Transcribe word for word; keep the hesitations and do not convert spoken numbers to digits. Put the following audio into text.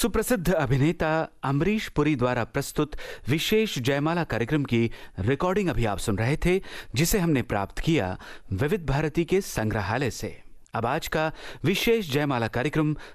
सुप्रसिद्ध अभिनेता अमरीश पुरी द्वारा प्रस्तुत विशेष जयमाला कार्यक्रम की रिकॉर्डिंग अभी आप सुन रहे थे, जिसे हमने प्राप्त किया विविध भारती के संग्रहालय से। अब आज का विशेष जयमाला कार्यक्रम